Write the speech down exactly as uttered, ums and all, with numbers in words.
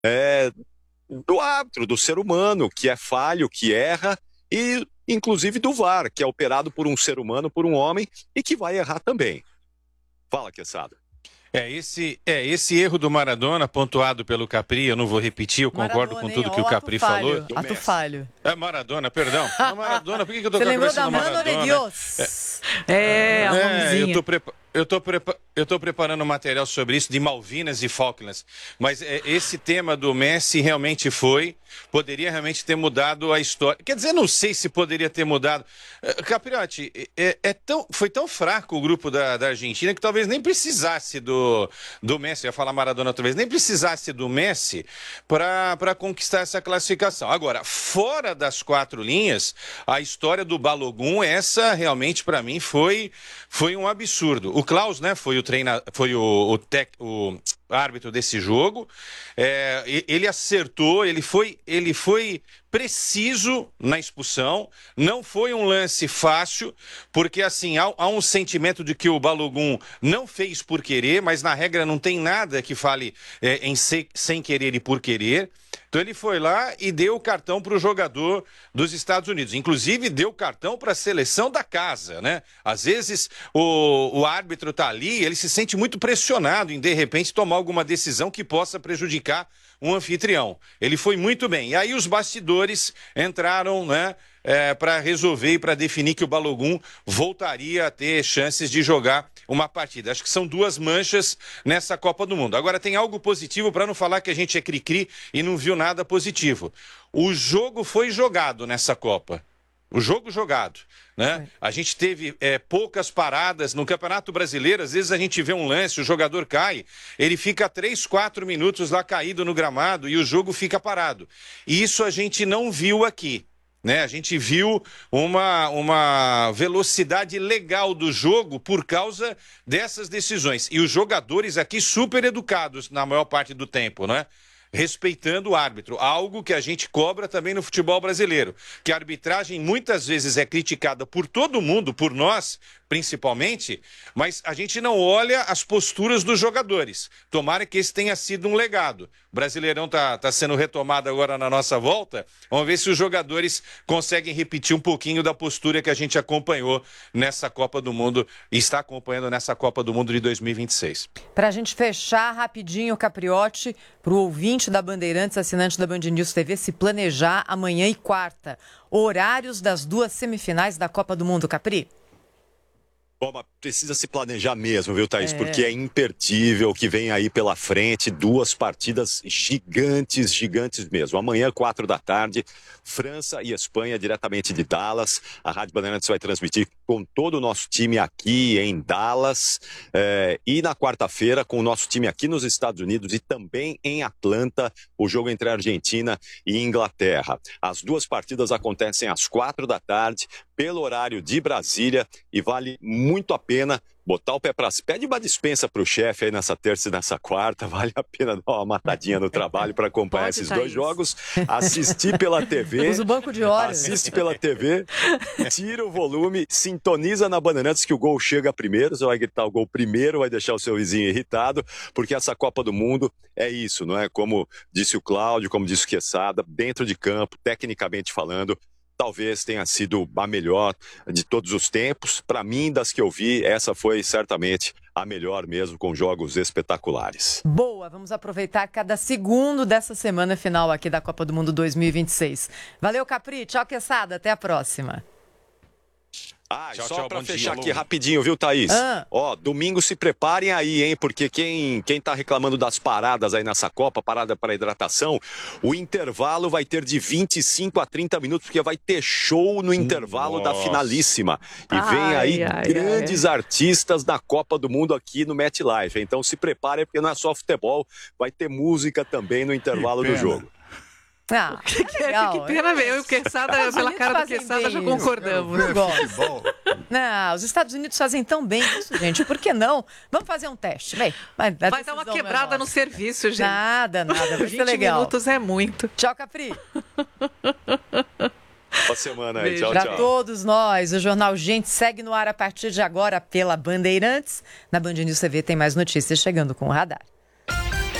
é, do árbitro, do ser humano, que é falho, que erra, e inclusive do V A R, que é operado por um ser humano, por um homem, e que vai errar também. Fala, Quesada. É esse, é esse erro do Maradona, pontuado pelo Capri, eu não vou repetir, eu concordo Maradona, com hein? tudo que Ó, o Capri ato falho, falou. Ato falho. É Maradona, perdão. É Maradona, por que, que eu tô Você com a lembrou cabeça da do Mano Maradona? de Dios? É, a É, eu mãozinha. tô, prepa eu, tô prepa eu tô preparando um material sobre isso, de Malvinas e Falklands. Mas é, esse tema do Messi realmente foi, poderia realmente ter mudado a história. Quer dizer, não sei se poderia ter mudado. Uh, Capriotti, é, é tão, foi tão fraco o grupo da, da Argentina que talvez nem precisasse do, do Messi, eu ia falar Maradona outra vez, nem precisasse do Messi para conquistar essa classificação. Agora, fora das quatro linhas, a história do Balogun, essa realmente para mim foi, foi um absurdo. O Klaus, né, foi o treina, foi o, o, tec, o árbitro desse jogo. É, ele acertou, ele foi, ele foi preciso na expulsão. Não foi um lance fácil, porque assim há, há um sentimento de que o Balogun não fez por querer, mas na regra não tem nada que fale é, em se, sem querer e por querer. Então ele foi lá e deu o cartão para o jogador dos Estados Unidos. Inclusive deu o cartão para a seleção da casa, né? Às vezes o, o árbitro está ali, ele se sente muito pressionado em de repente tomar alguma decisão que possa prejudicar um anfitrião. Ele foi muito bem. E aí os bastidores entraram, né? É, para resolver e para definir que o Balogun voltaria a ter chances de jogar uma partida. Acho que são duas manchas nessa Copa do Mundo. Agora tem algo positivo, para não falar que a gente é cri-cri e não viu nada positivo. O jogo foi jogado nessa Copa. O jogo jogado, né? A gente teve é, poucas paradas no Campeonato Brasileiro. Às vezes a gente vê um lance, o jogador cai, ele fica três, quatro minutos lá caído no gramado e o jogo fica parado. E isso a gente não viu aqui. Né? A gente viu uma, uma velocidade legal do jogo por causa dessas decisões. E os jogadores aqui super educados na maior parte do tempo, né? Respeitando o árbitro, algo que a gente cobra também no futebol brasileiro, que a arbitragem muitas vezes é criticada por todo mundo, por nós principalmente, mas a gente não olha as posturas dos jogadores. Tomara que esse tenha sido um legado. O Brasileirão está tá sendo retomado agora na nossa volta, vamos ver se os jogadores conseguem repetir um pouquinho da postura que a gente acompanhou nessa Copa do Mundo e está acompanhando nessa Copa do Mundo de dois mil e vinte e seis. Para a gente fechar rapidinho, Capriotti, para o ouvinte da Bandeirantes, assinante da Band News T V, se planejar amanhã e quarta. Horários das duas semifinais da Copa do Mundo, Capri? Bom, mas precisa se planejar mesmo, viu, Thaís? É. Porque é imperdível o que vem aí pela frente, duas partidas gigantes, gigantes mesmo. Amanhã, quatro da tarde, França e Espanha, diretamente de Dallas. A Rádio Bandeirantes vai transmitir com todo o nosso time aqui em Dallas. É, e na quarta-feira, com o nosso time aqui nos Estados Unidos e também em Atlanta, o jogo entre a Argentina e Inglaterra. As duas partidas acontecem às quatro da tarde, pelo horário de Brasília, e vale muito a pena botar o pé para cima. Pede uma dispensa para o chefe aí nessa terça e nessa quarta, vale a pena dar uma matadinha no trabalho para acompanhar Pode, esses Thaís. dois jogos, assistir pela T V. Usa o banco de horas. Assiste pela T V, tira o volume, sintoniza na Bandeirantes que o gol chega primeiro, você vai gritar o gol primeiro, vai deixar o seu vizinho irritado, porque essa Copa do Mundo é isso, não é? Como disse o Cláudio, como disse o Quesada, dentro de campo, tecnicamente falando, talvez tenha sido a melhor de todos os tempos. Para mim, das que eu vi, essa foi certamente a melhor mesmo, com jogos espetaculares. Boa, vamos aproveitar cada segundo dessa semana final aqui da Copa do Mundo dois mil e vinte e seis. Valeu, Capri. Tchau, Quesada. Até a próxima. Ah, tchau, só tchau, para fechar dia, aqui rapidinho, viu, Thaís? Ah. Ó, domingo se preparem aí, hein? Porque quem, quem tá reclamando das paradas aí nessa Copa, parada para hidratação, o intervalo vai ter de vinte e cinco a trinta minutos, porque vai ter show no intervalo Nossa. da finalíssima. E ai, vem aí ai, grandes ai. artistas da Copa do Mundo aqui no MetLife. Então se preparem, porque não é só futebol, vai ter música também no intervalo do jogo. Ah, que, que, legal, que pena ver. Eu e o Quesada, pela cara do Quesada, já concordamos. Não, os Estados Unidos fazem tão bem isso, gente. Por que não? Vamos fazer um teste. Bem, vai, vai dar uma quebrada no serviço, gente. Nada, nada. Vai ser legal. vinte minutos é muito. Tchau, Capri. Boa semana aí. Beijo. Tchau, pra tchau. Pra todos nós, o Jornal Gente segue no ar a partir de agora pela Bandeirantes. Na Band News T V tem mais notícias chegando com o Radar.